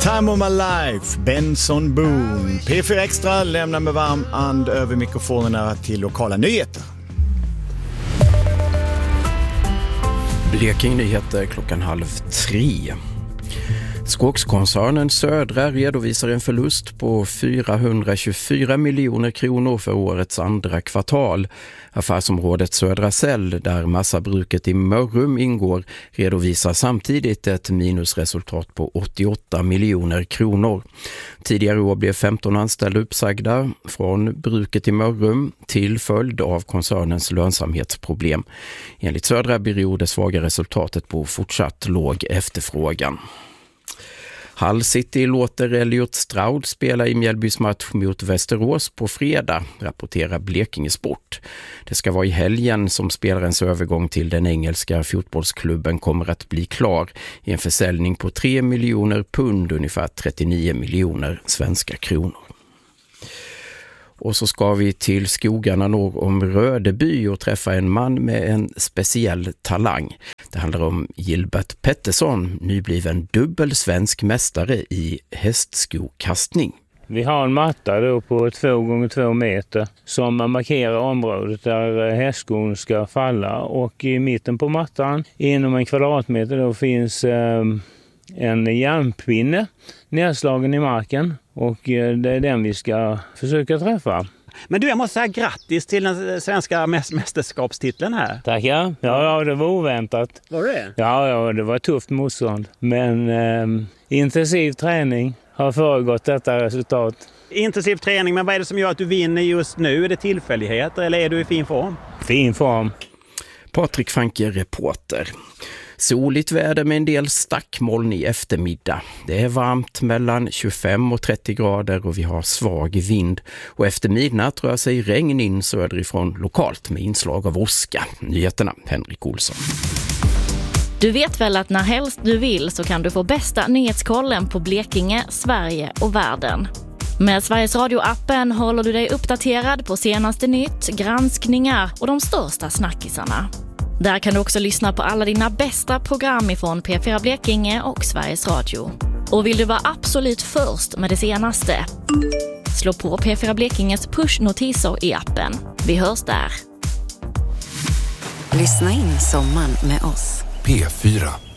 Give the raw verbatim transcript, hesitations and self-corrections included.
Time of my life, Benson Boone. P fyra Extra lämnar med varm and över mikrofonerna till lokala nyheter. Blekinge nyheter klockan halv tre. Skogskoncernen Södra redovisar en förlust på fyrahundratjugofyra miljoner kronor för årets andra kvartal. Affärsområdet Södra Cell, där massabruket i Mörrum ingår, redovisar samtidigt ett minusresultat på åttioåtta miljoner kronor. Tidigare år blev femton anställda uppsagda från bruket i Mörrum till följd av koncernens lönsamhetsproblem. Enligt Södra beror det svaga resultatet på fortsatt låg efterfrågan. Hull City låter Elliot Stroud spela i Mjällbys match mot Västerås på fredag, rapporterar Blekinge Sport. Det ska vara i helgen som spelarens övergång till den engelska fotbollsklubben kommer att bli klar i en försäljning på tre miljoner pund, ungefär trettionio miljoner svenska kronor. Och så ska vi till skogarna norr om Rödeby och träffa en man med en speciell talang. Det handlar om Gilbert Pettersson, nybliven dubbel svensk mästare i hästskokastning. Vi har en matta då på två gånger två meter som markerar området där hästskon ska falla. Och i mitten på mattan, inom en kvadratmeter, då finns eh, en järnpinne nedslagen i marken. Och det är den vi ska försöka träffa. Men du, jag måste säga grattis till den svenska mästerskapstiteln här. Tackar. Ja, ja, det var oväntat. Var det? Ja, ja, det var ett tufft motstånd. Men eh, intensiv träning har föregått detta resultat. Intensiv träning, men vad är det som gör att du vinner just nu? Är det tillfälligheter eller är du i fin form? Fin form. Patrik Franke, reporter. Soligt väder med en del stackmoln i eftermiddag. Det är varmt mellan tjugofem och trettio grader och vi har svag vind. Och efter midnatt rör sig regn in söderifrån lokalt med inslag av åska. Nyheterna, Henrik Olsson. Du vet väl att när helst du vill så kan du få bästa nyhetskollen på Blekinge, Sverige och världen. Med Sveriges Radio-appen håller du dig uppdaterad på senaste nytt, granskningar och de största snackisarna. Där kan du också lyssna på alla dina bästa program ifrån P fyra Blekinge och Sveriges Radio. Och vill du vara absolut först med det senaste? Slå på P fyra Blekinges push-notiser i appen. Vi hörs där. Lyssna in sommaren med oss. P fyra.